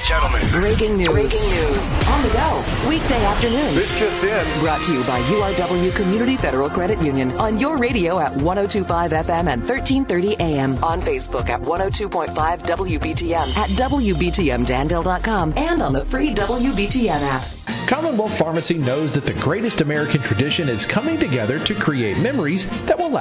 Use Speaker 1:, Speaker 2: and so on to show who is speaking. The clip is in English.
Speaker 1: gentlemen.
Speaker 2: Breaking news. On the go. Weekday afternoons.
Speaker 1: This just in.
Speaker 2: Brought to you by URW Community Federal Credit Union. On your radio at 102.5 FM and 1330 AM. On Facebook at 102.5 WBTM. At WBTMDanville.com. And on the free WBTM app.
Speaker 3: Commonwealth Pharmacy knows that the greatest American tradition is coming together to create memories that will last.